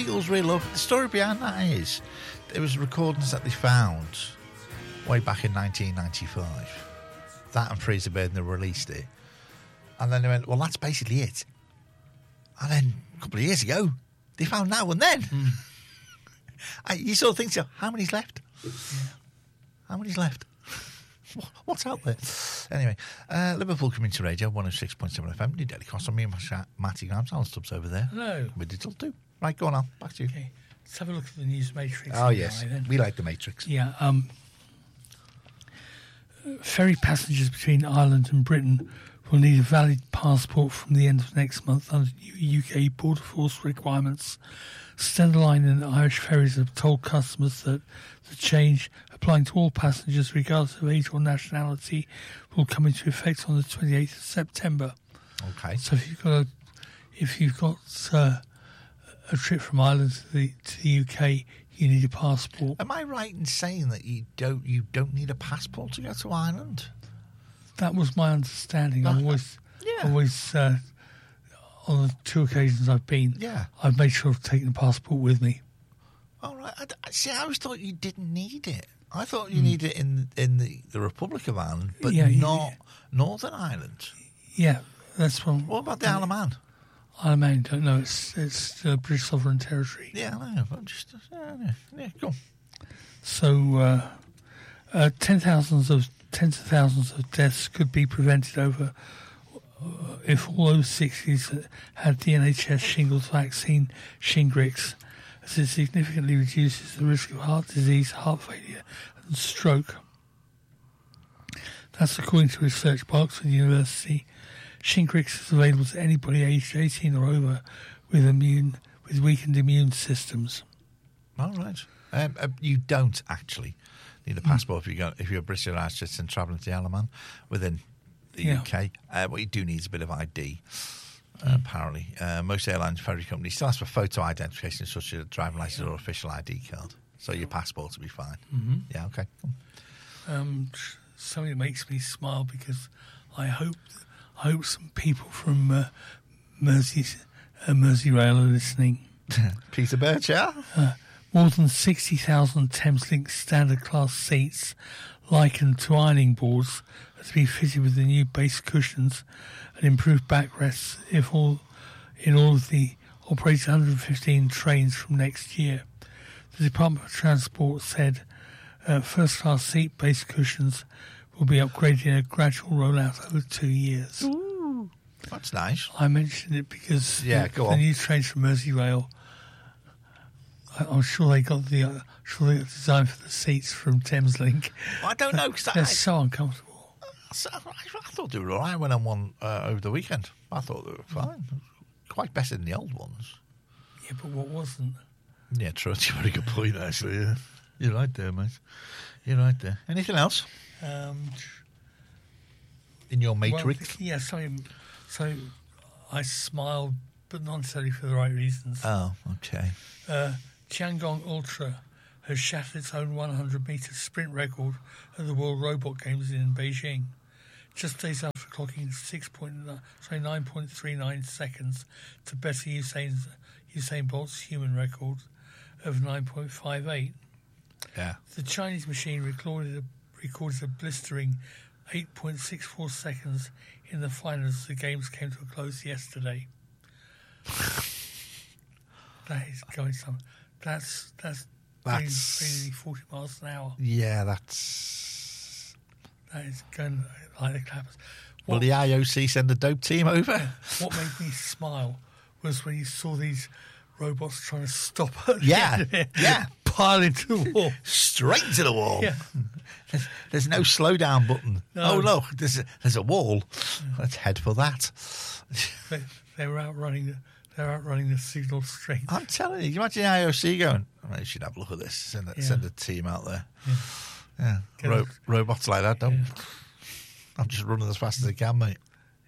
Beatles really love. The story behind that is there was recordings that they found way back in 1995. That and Freezer Bird, and they released it. And then they went, well, that's basically it. And then a couple of years ago, they found that one then. You sort of think, so, how many's left? Yeah. How many's left? What's out there? Anyway, Liverpool coming to radio, 106.7 FM, New Daily Cross. On me and Matty Grams, Alan Stubbs over there. Hello. With Digital too. Right, go on, Al. Back to you. Okay, let's have a look at the News Matrix. Oh, yes. We like the Matrix. Yeah. Ferry passengers between Ireland and Britain will need a valid passport from the end of next month under UK Border Force requirements. Stena Line and Irish Ferries have told customers that the change, applying to all passengers regardless of age or nationality, will come into effect on the 28th of September. Okay. So if you've got a trip from Ireland to the UK, you need a passport. Am I right in saying that you don't need a passport to go to Ireland? That was my understanding. I've always on the two occasions I've been, I've made sure I've taken a passport with me. All right. I always thought you didn't need it. I thought you need it in the Republic of Ireland, but not Northern Ireland. Yeah, that's one. What about the Isle of Man? Isle of Man, don't know. It's British sovereign territory. Yeah, I know. But just go on. So, tens of thousands of deaths could be prevented over if all those 60s had the NHS shingles vaccine, Shingrix, as it significantly reduces the risk of heart disease, heart failure and stroke. That's according to research by Oxford University. Shingrix is available to anybody aged 18 or over with weakened immune systems. All right. You don't actually need a passport if you're a British or Irish citizen travelling to the Isle of Man within the UK. What you do need is a bit of ID, apparently. Most airlines, ferry companies still ask for photo identification, such as a driving licence or official ID card. So your passport will be fine. Mm-hmm. Yeah, okay. Something that makes me smile because I hope some people from Merseyrail are listening. Peter Birch, yeah? More than 60,000 Thameslink standard class seats likened to ironing boards are to be fitted with the new base cushions and improved backrests in all of the operated 115 trains from next year. The Department of Transport said first class seat base cushions will be upgraded in a gradual rollout over 2 years. Ooh, that's nice. I mentioned it because the new trains from Merseyrail, I'm sure they got the design for the seats from Thameslink. Well, I don't know because they're so uncomfortable. I thought they were all right when I won over the weekend. I thought they were fine, quite better than the old ones. Yeah, but what wasn't? Yeah, true. That's a very good point, actually. Yeah. You're right there, mate. You're right there. Anything else? In your matrix? Well, yeah, so I smiled, but not necessarily for the right reasons. Oh, okay. Tiangong Ultra has shattered its own 100-metre sprint record at the World Robot Games in Beijing, just days after clocking 9.39 seconds to better Usain Bolt's human record of 9.58. Yeah. The Chinese machine recorded a blistering 8.64 seconds in the final as the games came to a close yesterday. That is going some. That's nearly 40 miles an hour. Yeah, that is going like the clappers. Will the IOC send a dope team over? What made me smile was when you saw these robots trying to stop her. Yeah. Pile into the wall. Straight to the wall. Yeah. There's no slow down button. No. Oh, look, there's a wall. Let's head for that. They were outrunning the signal strength. I'm telling you, imagine the IOC going, you should have a look at this. Send a team out there. Yeah. Robots like that, don't. Yeah. I'm just running as fast as I can, mate.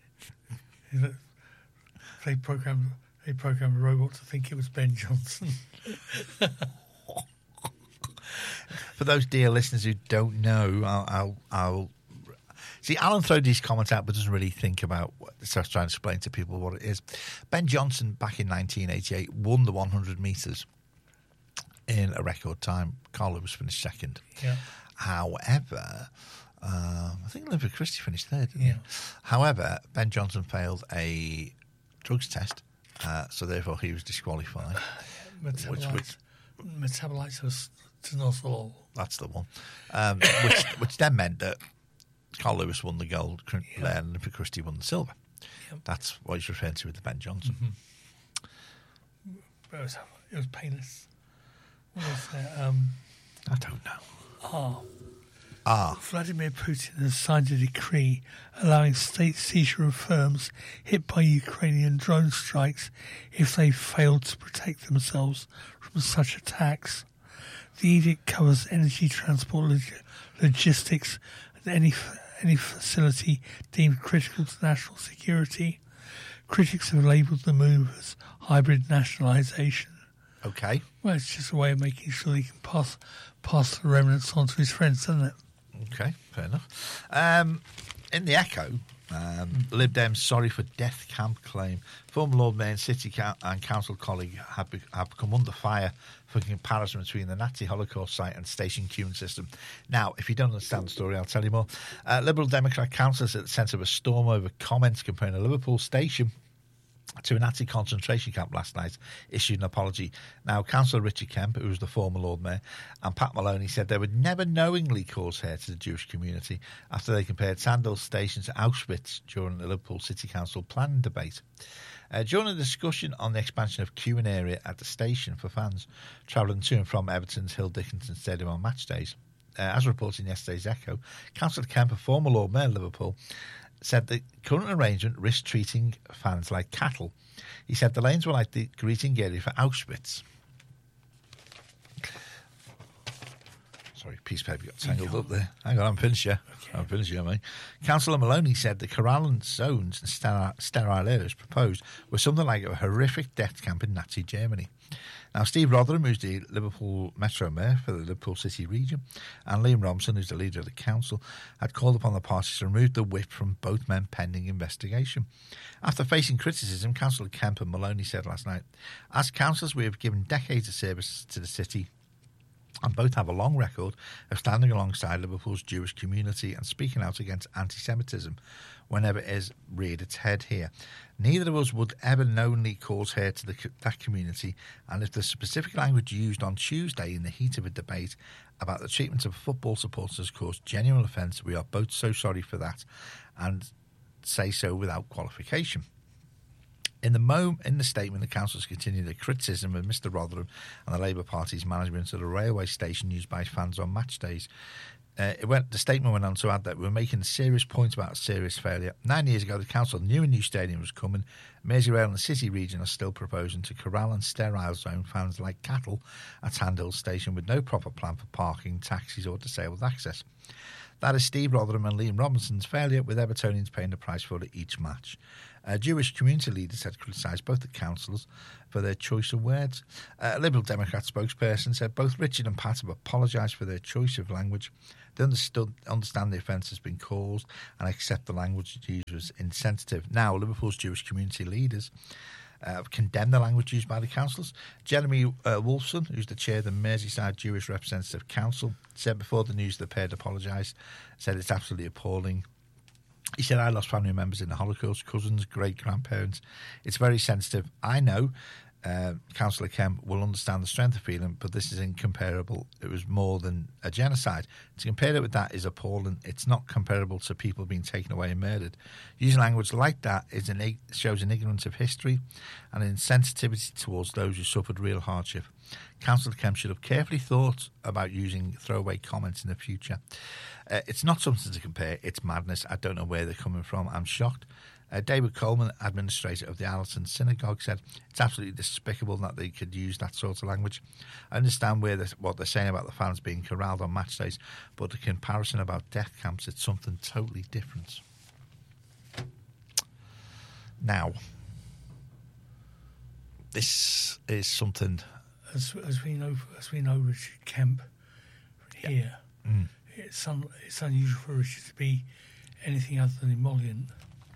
They programmed a robot to think it was Ben Johnson. For those dear listeners who don't know, I'll See, Alan throws these comments out but doesn't really think about so I was trying to explain to people what it is. Ben Johnson, back in 1988, won the 100 metres in a record time. Carl Lewis finished second. Yeah. However, I think Oliver Christie finished third, didn't he? However, Ben Johnson failed a drugs test, so therefore he was disqualified. Metabolites of tenosol. That's the one. Which then meant that Carl Lewis won the gold and Oliver Christie won the silver. Yep. That's what he's referring to with the Ben Johnson. Mm-hmm. But it was painless. What was that? I don't know. Vladimir Putin has signed a decree allowing state seizure of firms hit by Ukrainian drone strikes if they fail to protect themselves from such attacks. The edict covers energy, transport, logistics, and any facility deemed critical to national security. Critics have labelled the move as hybrid nationalisation. Okay. Well, it's just a way of making sure he can pass the remnants on to his friends, isn't it? Okay, fair enough. In the Echo, Lib Dems sorry for death camp claim. Former Lord Mayor and City and Council colleague have come under fire for comparison between the Nazi Holocaust site and station queuing system. Now, if you don't understand the story, I'll tell you more. Liberal Democrat councillors at the centre of a storm over comments comparing a Liverpool station to a Nazi concentration camp last night, issued an apology. Now, Councillor Richard Kemp, who was the former Lord Mayor, and Pat Maloney said they would never knowingly cause hate to the Jewish community after they compared Sandals Station to Auschwitz during the Liverpool City Council planning debate. During a discussion on the expansion of queuing area at the station for fans travelling to and from Everton's Hill Dickinson Stadium on match days, as reported in yesterday's Echo, Councillor Kemp, a former Lord Mayor of Liverpool, said the current arrangement risks treating fans like cattle. He said the lanes were like the greeting area for Auschwitz. Sorry, piece of paper got tangled up there. Hang on, I'm finished, yeah. Okay. I'm finished, yeah, mate. Councillor Maloney said the corral and zones and sterile areas proposed were something like a horrific death camp in Nazi Germany. Now, Steve Rotherham, who's the Liverpool Metro Mayor for the Liverpool City region, and Liam Robson, who's the leader of the council, had called upon the parties to remove the whip from both men pending investigation. After facing criticism, Councillor Kemp and Maloney said last night, as councillors, we have given decades of service to the city and both have a long record of standing alongside Liverpool's Jewish community and speaking out against anti-Semitism whenever it has reared its head here. Neither of us would ever knowingly cause hate to that community, and if the specific language used on Tuesday in the heat of a debate about the treatment of football supporters caused genuine offence, we are both so sorry for that and say so without qualification. In the statement, the councillors continued their criticism of Mr Rotherham and the Labour Party's management of the railway station used by fans on match days. The statement went on to add that we're making a serious point about a serious failure. 9 years ago, the council knew a new stadium was coming. Merseyrail and the City region are still proposing to corral and sterile zone fans like cattle at Sandhill Station with no proper plan for parking, taxis or disabled access. That is Steve Rotherham and Liam Robinson's failure, with Evertonians paying the price for it each match. Jewish community leaders had criticised both the councillors for their choice of words. A Liberal Democrat spokesperson said both Richard and Pat have apologised for their choice of language. They understand the offence has been caused and accept the language used was insensitive. Now, Liverpool's Jewish community leaders condemned the language used by the councillors. Jeremy Wolfson, who's the chair of the Merseyside Jewish Representative Council, said before the news the pair had apologised, said it's absolutely appalling. He said, I lost family members in the Holocaust, cousins, great-grandparents. It's very sensitive. I know Councillor Kemp will understand the strength of feeling, but this is incomparable. It was more than a genocide. To compare it with that is appalling. It's not comparable to people being taken away and murdered. Using language like that shows an ignorance of history and an insensitivity towards those who suffered real hardship. Councillor Kemp should have carefully thought about using throwaway comments in the future. It's not something to compare. It's madness. I don't know where they're coming from. I'm shocked. David Coleman, administrator of the Allerton Synagogue, said it's absolutely despicable that they could use that sort of language. I understand what they're saying about the fans being corralled on match days, but the comparison about death camps, it's something totally different. Now, this is something... As we know, Richard Kemp here, it's unusual for Richard to be anything other than emollient.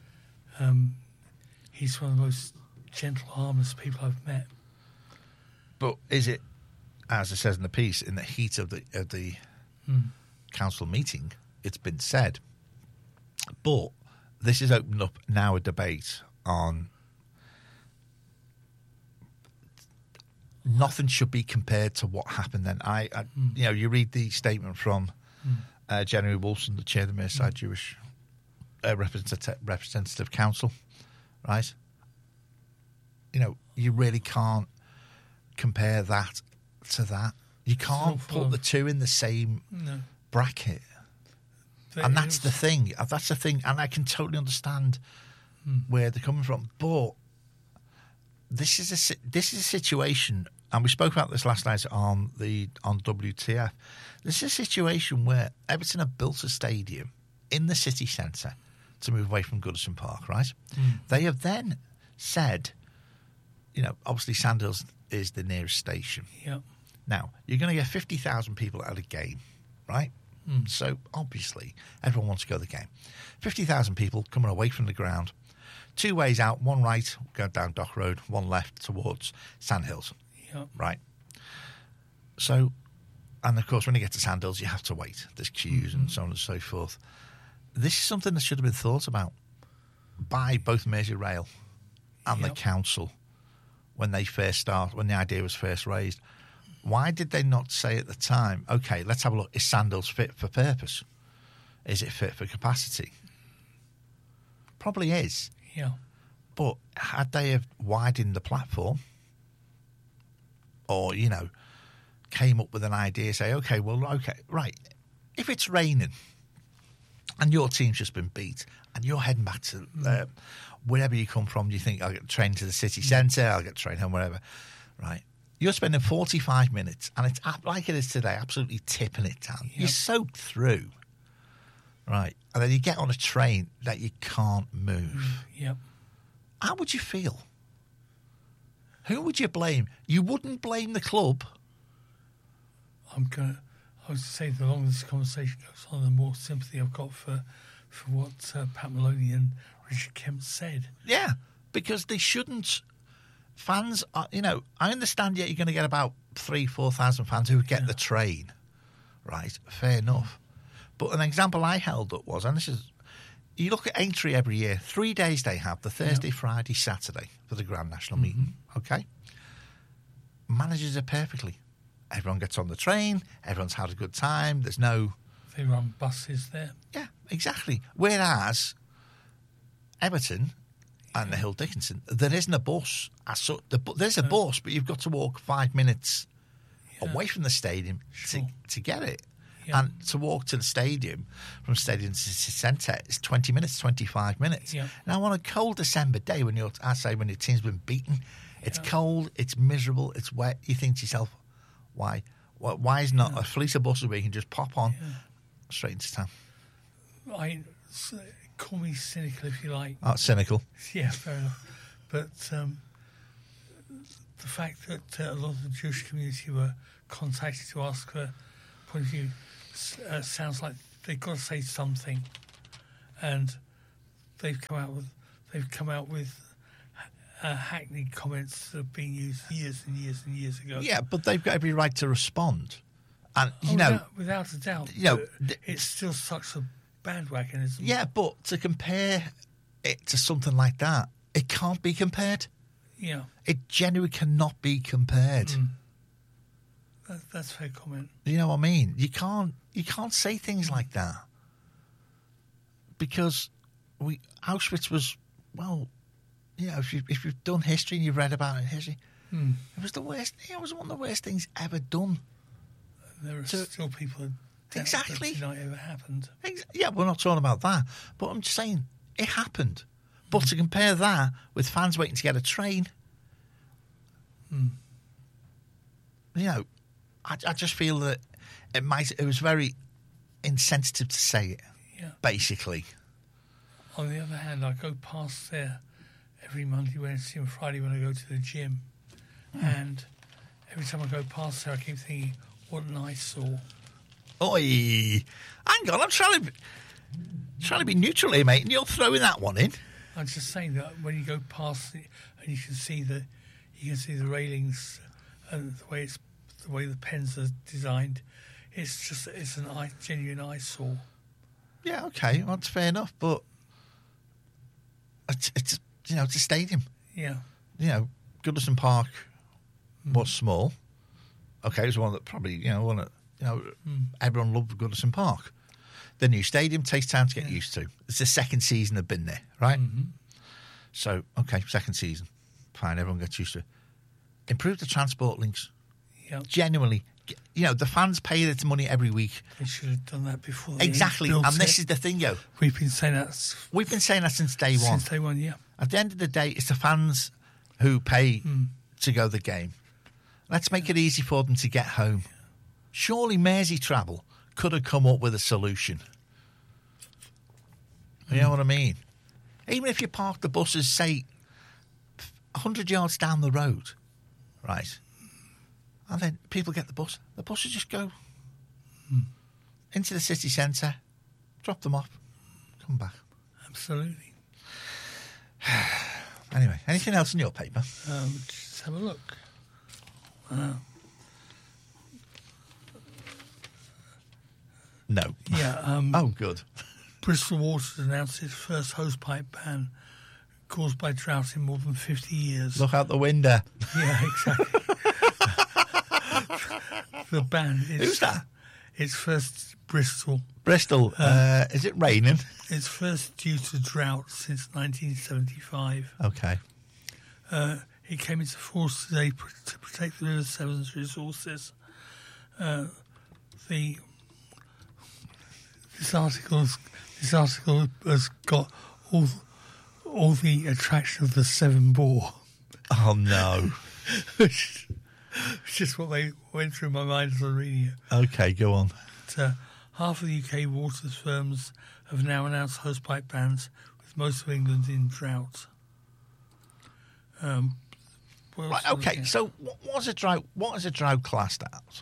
He's one of the most gentle, harmless people I've met. But is it, as it says in the piece, in the heat of the council meeting, it's been said. But this has opened up now a debate on nothing should be compared to what happened then. You read the statement from Jeremy Wolfson, the chair of the Merseyside Jewish Representative Council, right? You really can't compare that to that. You can't put the two in the same bracket. And that's the thing. That's the thing. And I can totally understand where they're coming from. But this is a situation, and we spoke about this last night on WTF. This is a situation where Everton have built a stadium in the city centre to move away from Goodison Park, right? They have then said, obviously Sandhills is the nearest station. Yep. Now, you're going to get 50,000 people at a game, right? So, obviously, everyone wants to go to the game. 50,000 people coming away from the ground. 2 ways out, one right, go down Dock Road, one left towards Sandhills. Yep. Right? So, and of course, when you get to Sandhills, you have to wait. There's queues and so on and so forth. This is something that should have been thought about by both Merseyrail and the council when the idea was first raised. Why did they not say at the time, okay, let's have a look, is Sandhills fit for purpose? Is it fit for capacity? Probably is. Yeah. But had they have widened the platform or, came up with an idea, say, okay, right, if it's raining and your team's just been beat and you're heading back to wherever you come from, you think, I'll get a train to the city centre, I'll get a train home, wherever, right? You're spending 45 minutes, and it's like it is today, absolutely tipping it down. Yep. You're soaked through, right? And then you get on a train that you can't move. Yep. How would you feel? Who would you blame? You wouldn't blame the club. I would say the longer this conversation goes on, the more sympathy I've got for what Pat Maloney and Richard Kemp said. Yeah, because they shouldn't. Fans are, I understand you're going to get about 3,000-4,000 fans who get the train, right? Fair enough. But an example I held up was, and this is, you look at Aintree every year, 3 days they have, the Thursday, Friday, Saturday for the Grand National Meeting, okay? Manages it perfectly. Everyone gets on the train, everyone's had a good time, there's no... They run buses there. Yeah, exactly. Whereas Everton... and the Hill Dickinson, there isn't a bus. There's a bus, but you've got to walk 5 minutes away from the stadium to get it. Yeah. And to walk to the stadium, from stadium to city centre, is 20 minutes, 25 minutes. Yeah. Now, on a cold December day, when your team's been beaten, it's cold, it's miserable, it's wet, you think to yourself, why is not a fleet of buses where you can just pop on straight into town? Call me cynical if you like. Oh, cynical. Yeah, fair enough. But the fact that a lot of the Jewish community were contacted to ask her point of view sounds like they've got to say something, and they've come out with hackneyed comments that have been used years and years and years ago. Yeah, but they've got every right to respond, and without a doubt, it's still such a bandwagonism. Yeah, but to compare it to something like that, it can't be compared. Yeah. It genuinely cannot be compared. That's a fair comment. You know what I mean? You can't say things like that. Because Auschwitz was, if you've done history and you've read about it in history, it was the worst. It was one of the worst things ever done. There are still people who exactly. That ever happened. Yeah, we're not talking about that. But I'm just saying, it happened. But to compare that with fans waiting to get a train, I just feel that it was very insensitive to say it, basically. On the other hand, I go past there every Monday, Wednesday and Friday when I go to the gym. And every time I go past there, I keep thinking, what an eyesore. Oi, hang on, I'm trying to... Trying to be neutral here, mate, and you're throwing that one in. I'm just saying that when you go past it and you can see the railings and the way the pens are designed, it's a genuine eyesore. Yeah, okay, well, that's fair enough, but it's it's a stadium. Yeah. Goodison Park was small. Okay, it was one that probably everyone loved Goodison Park. The new stadium takes time to get used to. It's the second season they've been there, right? Mm-hmm. So, okay, second season. Fine, everyone gets used to it. Improve the transport links. Yeah. Genuinely. The fans pay their money every week. They should have done that before. Exactly, and this is the thing, We've been saying that since day one. Since day one, yeah. At the end of the day, it's the fans who pay to go the game. Let's make it easy for them to get home. Surely Mersey Travel could have come up with a solution. You know what I mean? Even if you park the buses, say, 100 yards down the road, right? And then people get the buses just go into the city centre, drop them off, come back. Absolutely. Anyway, anything else in your paper? Just have a look. No. Yeah. Oh, good. Bristol Water announced its first hosepipe ban caused by drought in more than 50 years. Look out the window. Yeah, exactly. The ban is... Who's that? It's first Bristol. Bristol. Is it raining? It's first due to drought since 1975. Okay. It came into force today to protect the River Severn's resources. This article has got all the attraction of the Severn bore. Oh no! It's just what they went through my mind as I was reading it. Okay, go on. But, half of the UK water firms have now announced hosepipe bans, with most of England in drought. Right, okay, so what is a drought classed as?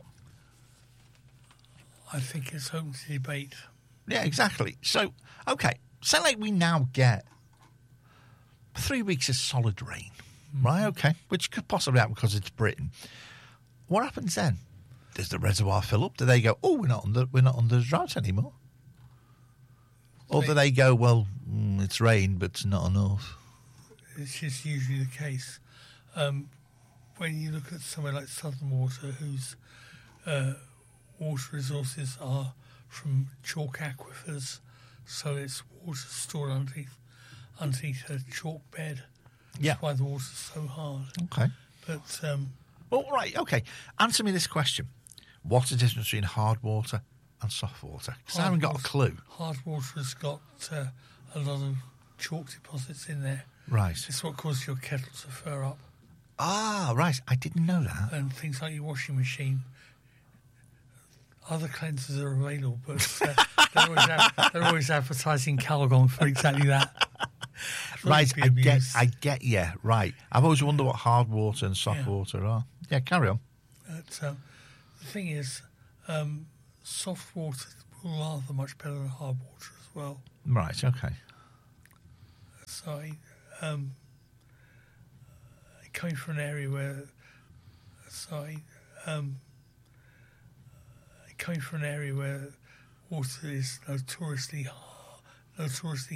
I think it's open to debate. Yeah, exactly. So, okay, say like we now get 3 weeks of solid rain, right? Okay, which could possibly happen because it's Britain. What happens then? Does the reservoir fill up? Do they go, oh, we're not under drought anymore? Or do they go, well, it's rain, but it's not enough? It's just usually the case. When you look at somewhere like Southern Water, whose water resources are from chalk aquifers, so it's water stored underneath a chalk bed. Yeah. That's why the water's so hard. Okay. But well, right, okay. Answer me this question. What's the difference between hard water and soft water? Because I haven't got a clue. Hard water has got a lot of chalk deposits in there. Right. It's what causes your kettle to fur up. Ah, right. I didn't know that. And things like your washing machine. Other cleansers are available, but they're always advertising Calgon for exactly that. Right, I get you. Right. I've always wondered what hard water and soft water are. Yeah, carry on. But, the thing is, soft water will lather much better than hard water as well. Right, okay. So, coming from an area where, water is notoriously